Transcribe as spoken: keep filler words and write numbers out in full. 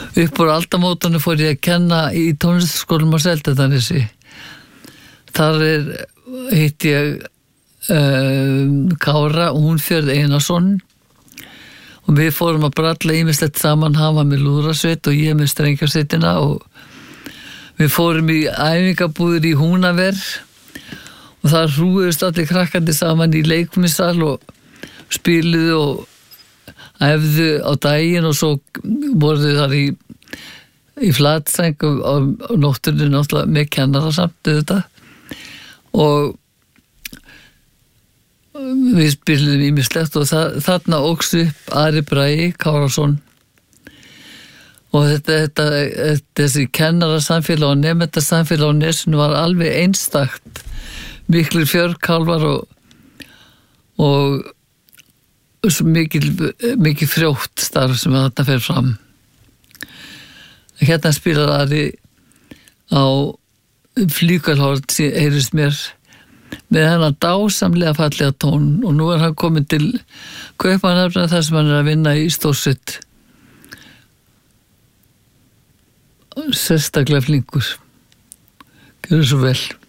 upp úr aldamótunum fór ég að kenna í tónlistaskólum á Seltjarnarnesi. Þar er, hitti ég um, Kára Húnfjörð Einarsson og við fórum að bralla ýmislegt saman, hann var með lúðrasveit og ég með strengjarsveitina og við fórum í æfingabúðir í Húnaver og þar hrúðust allir krakkandi saman í leikmissal og spiluðu og æfðu á daginn og svo voruðu þar í, í flatseng og á, á nóttunni náttúrulega með kennara samt þetta og við spiluðum ýmislegt og það, þarna óx upp Ari Bragi Kárason og þetta, þetta, þessi kennara samfélag og nemenda samfélag á Nesinu var alveg einstakt, miklir fjörkálfar og, og svo mikil, mikil frjótt starf sem þarna fer fram. Hérna spilar Ari á flíkalhorn, heyrist mér, með hennan dásamlega fallega tón og nú er hann komin til Kaupmannahafnar þar sem hann er að vinna í Stórsveit. Sérstaklega flinkur. Gjörðu svo vel.